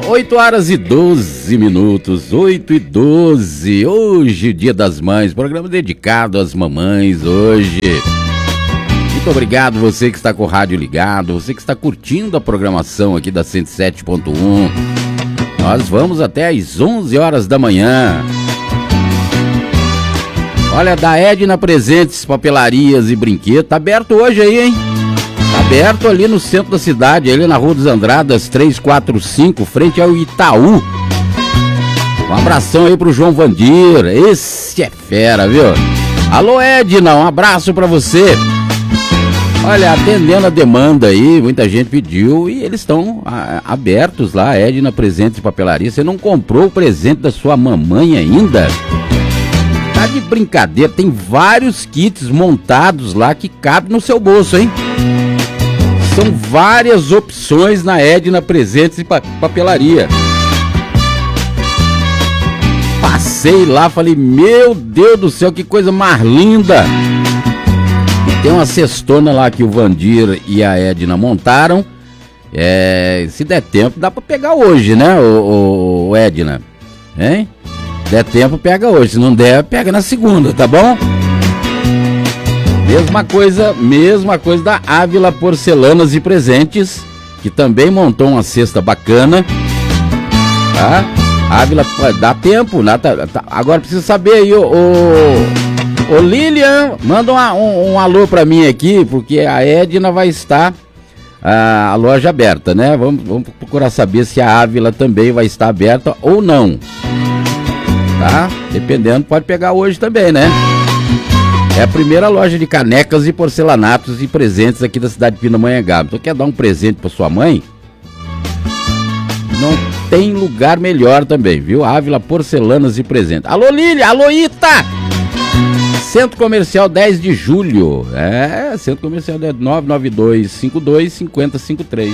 8h12, 8h12. Hoje, Dia das Mães, programa dedicado às mamães hoje. Muito obrigado você que está com o rádio ligado, você que está curtindo a programação aqui da 107.1. Nós vamos até às 11 horas da manhã. Olha, da Edna Presentes, Papelarias e Brinquedos, tá aberto hoje aí, hein? Tá aberto ali no centro da cidade, ali na Rua dos Andradas, 345, frente ao Itaú. Um abração aí pro João Vandir, esse é fera, viu? Alô, Edna, um abraço pra você. Olha, atendendo a demanda aí, muita gente pediu e eles estão abertos lá, Edna Presentes e Papelaria. Você não comprou o presente da sua mamãe ainda? Tá de brincadeira, tem vários kits montados lá que cabem no seu bolso, hein? São várias opções na Edna Presentes e Papelaria. Passei lá, falei, meu Deus do céu, que coisa mais linda! Tem uma cestona lá que o Vandir e a Edna montaram. Se der tempo, dá pra pegar hoje, né, o Edna? Hein? Der tempo, pega hoje. Se não der, pega na segunda, tá bom? Mesma coisa da Ávila Porcelanas e Presentes, que também montou uma cesta bacana. Tá? Ávila, dá tempo, né? Agora precisa saber aí, ô Lilian, manda um alô pra mim aqui, porque a Edna vai estar a loja aberta, né? Vamos procurar saber se a Ávila também vai estar aberta ou não. Tá? Dependendo, pode pegar hoje também, né? É a primeira loja de canecas e porcelanatos e presentes aqui da cidade de Pindamonhangaba. Então quer dar um presente pra sua mãe? Não tem lugar melhor também, viu? Ávila Porcelanas e Presentes. Alô, Lília! Alô, Ita! Centro Comercial 10 de Julho. Centro Comercial 992525053.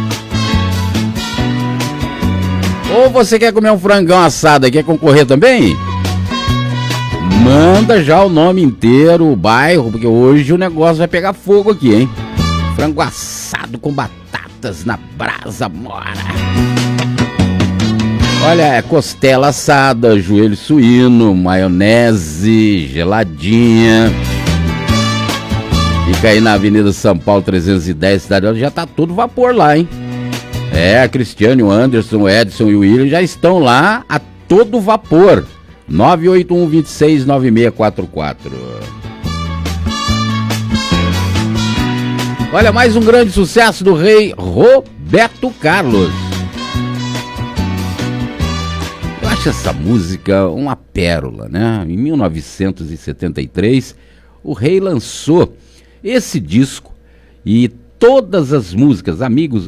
Ou você quer comer um frangão assado e quer concorrer também? Manda já o nome inteiro, o bairro, porque hoje o negócio vai pegar fogo aqui, hein? Frango assado com batatas na brasa mora. Olha, costela assada, joelho suíno, maionese, geladinha. Fica aí na Avenida São Paulo 310, cidade, já tá todo vapor lá, hein? A Cristiane, o Anderson, o Edson e o William já estão lá a todo vapor. 981-26-9644. Olha, mais um grande sucesso do rei Roberto Carlos. Eu acho essa música uma pérola, né? Em 1973, o rei lançou esse disco e todas as músicas, Amigos,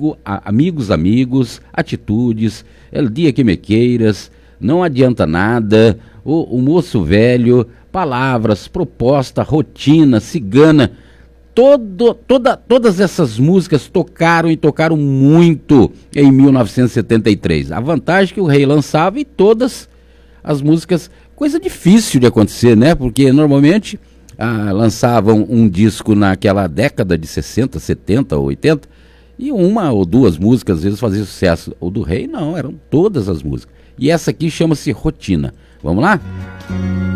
Atitudes, El Dia Que Me Queiras, Não Adianta Nada, o Moço Velho, Palavras, Proposta, Rotina, Cigana, todas essas músicas tocaram e tocaram muito em 1973. A vantagem que o rei lançava e todas as músicas, coisa difícil de acontecer, né? Porque normalmente lançavam um disco naquela década de 60, 70, 80 e uma ou duas músicas às vezes faziam sucesso. O do rei não, eram todas as músicas. E essa aqui chama-se Rotina. Vamos lá?